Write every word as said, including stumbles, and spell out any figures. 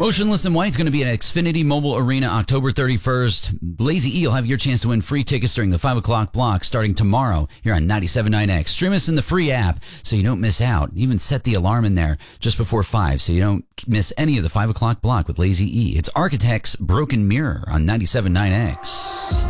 Motionless in White is going to be at Xfinity Mobile Arena October thirty-first. Lazy E will have your chance to win free tickets during the five o'clock block starting tomorrow here on ninety-seven point nine X. Stream us in the free app so you don't miss out. Even set the alarm in there just before five so you don't miss any of the five o'clock block with Lazy E. It's Architects Broken Mirror on ninety-seven point nine X.